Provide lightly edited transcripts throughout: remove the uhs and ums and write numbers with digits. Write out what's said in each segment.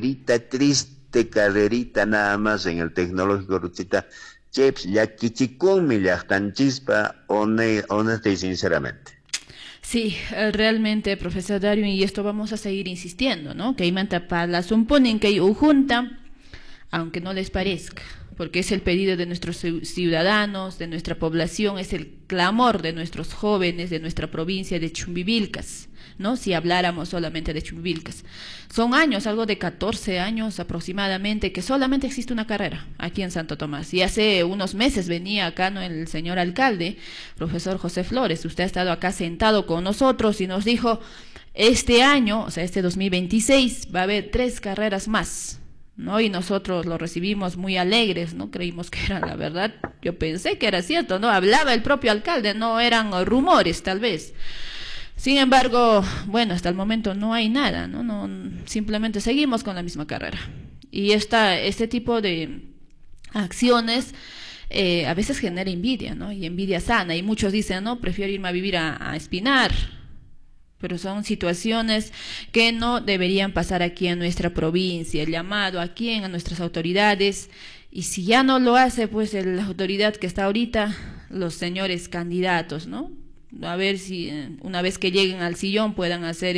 triste carrerita nada más en el tecnológico Rutzita, Cheps, ya kichikumi llaqtanchispa, honesta y sinceramente. Sí, realmente, profesor Dario, y esto vamos a seguir insistiendo, ¿no? Que imanta para la suponen que hay junta, aunque no les parezca, porque es el pedido de nuestros ciudadanos, de nuestra población, es el clamor de nuestros jóvenes de nuestra provincia de Chumbivilcas, ¿no? Si habláramos solamente de Chumbivilcas. Son años, algo de 14 años aproximadamente, que solamente existe una carrera aquí en Santo Tomás. Y hace unos meses venía acá, ¿no?, el señor alcalde, profesor José Flores, usted ha estado acá sentado con nosotros y nos dijo, este año, o sea, este 2026, va a haber 3 carreras más, ¿no? Y nosotros lo recibimos muy alegres, ¿no? Creímos que era la verdad, yo pensé que era cierto, ¿no? Hablaba el propio alcalde, no eran rumores tal vez. Sin embargo, bueno, hasta el momento no hay nada, ¿no? Simplemente seguimos con la misma carrera. Y este tipo de acciones a veces genera envidia, ¿no? Y envidia sana. Y muchos dicen, no, prefiero irme a vivir a Espinar. Pero son situaciones que no deberían pasar aquí en nuestra provincia. El llamado a quién, a nuestras autoridades. Y si ya no lo hace, pues la autoridad que está ahorita, los señores candidatos, ¿no? A ver si una vez que lleguen al sillón puedan hacer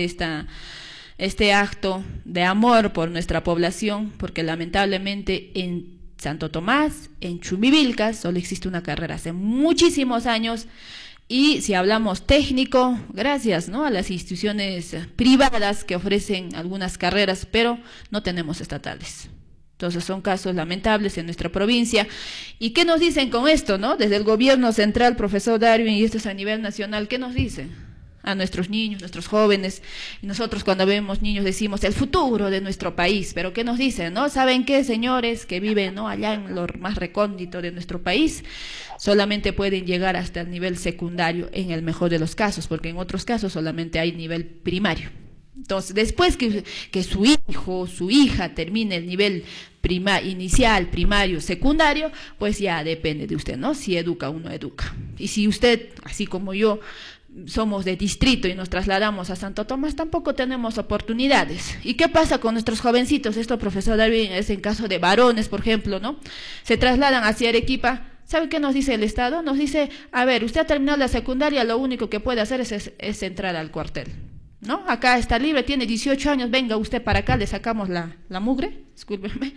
este acto de amor por nuestra población, porque lamentablemente en Santo Tomás, en Chumbivilcas, solo existe una carrera hace muchísimos años. Y si hablamos técnico, gracias, ¿no?, a las instituciones privadas que ofrecen algunas carreras, pero no tenemos estatales. Entonces son casos lamentables en nuestra provincia. ¿Y qué nos dicen con esto, no? Desde el gobierno central, profesor Darwin, y esto es a nivel nacional, ¿qué nos dicen? A nuestros niños, nuestros jóvenes. Y nosotros cuando vemos niños decimos el futuro de nuestro país. Pero ¿qué nos dicen, no? ¿Saben qué, señores que viven, ¿no?, allá en lo más recóndito de nuestro país? Solamente pueden llegar hasta el nivel secundario en el mejor de los casos, porque en otros casos solamente hay nivel primario. Entonces, después que su hijo o su hija termine el nivel inicial, primario, secundario, pues ya depende de usted, ¿no? Si educa o no educa. Y si usted, así como yo, somos de distrito y nos trasladamos a Santo Tomás, tampoco tenemos oportunidades. ¿Y qué pasa con nuestros jovencitos? Esto, profesor Darwin, es en caso de varones, por ejemplo, ¿no? Se trasladan hacia Arequipa. ¿Sabe qué nos dice el Estado? Nos dice, a ver, usted ha terminado la secundaria, lo único que puede hacer es entrar al cuartel, ¿no? Acá está libre, tiene 18 años, venga usted para acá, le sacamos la mugre, discúlpeme.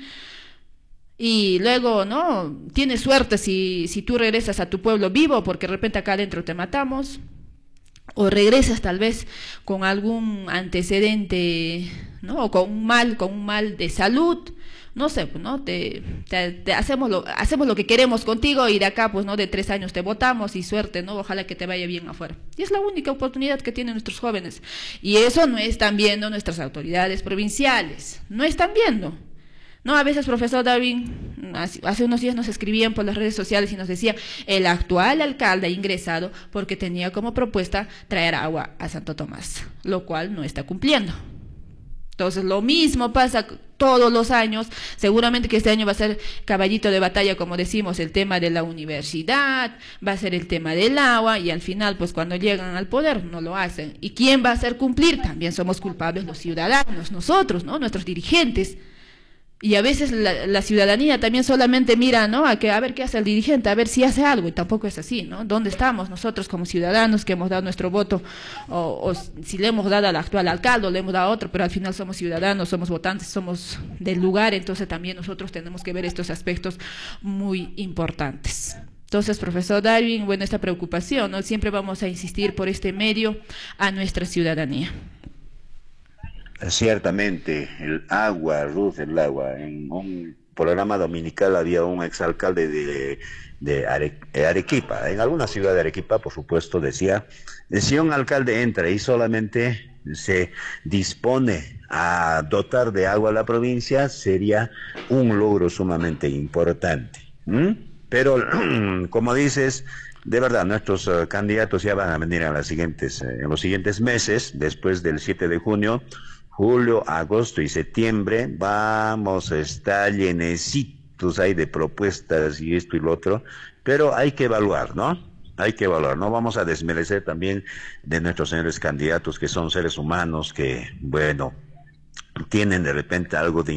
Y luego, ¿no?, tiene suerte si tú regresas a tu pueblo vivo, porque de repente acá adentro te matamos, o regresas tal vez con algún antecedente, ¿no?, o con un mal de salud. No sé, ¿no? Hacemos lo que queremos contigo y de acá, pues, ¿no?, de 3 años te votamos y suerte, ¿no? Ojalá que te vaya bien afuera. Y es la única oportunidad que tienen nuestros jóvenes. Y eso no están viendo nuestras autoridades provinciales. No están viendo. No, a veces, profesor Darwin, hace unos días nos escribían por las redes sociales y nos decía, el actual alcalde ha ingresado porque tenía como propuesta traer agua a Santo Tomás, lo cual no está cumpliendo. Entonces, lo mismo pasa todos los años. Seguramente que este año va a ser caballito de batalla, como decimos, el tema de la universidad, va a ser el tema del agua, y al final, pues cuando llegan al poder, no lo hacen. ¿Y quién va a hacer cumplir? También somos culpables los ciudadanos, nosotros, ¿no?, nuestros dirigentes. Y a veces la ciudadanía también solamente mira, ¿no?, a ver qué hace el dirigente, a ver si hace algo, y tampoco es así, ¿no? ¿Dónde estamos nosotros como ciudadanos que hemos dado nuestro voto, o si le hemos dado al actual alcalde o le hemos dado a otro, pero al final somos ciudadanos, somos votantes, somos del lugar, entonces también nosotros tenemos que ver estos aspectos muy importantes. Entonces, profesor Darwin, bueno, esta preocupación, ¿no?, siempre vamos a insistir por este medio a nuestra ciudadanía. Ciertamente, el agua, Ruth, el agua. En un programa dominical había un exalcalde de Arequipa, en alguna ciudad de Arequipa, por supuesto, decía, si un alcalde entra y solamente se dispone a dotar de agua a la provincia, sería un logro sumamente importante. Pero, como dices, de verdad, nuestros candidatos ya van a venir en los siguientes meses, después del 7 de junio, julio, agosto y septiembre, vamos a estar llenecitos ahí de propuestas y esto y lo otro, pero hay que evaluar, ¿no? Hay que evaluar, no vamos a desmerecer también de nuestros señores candidatos, que son seres humanos que, bueno, tienen de repente algo de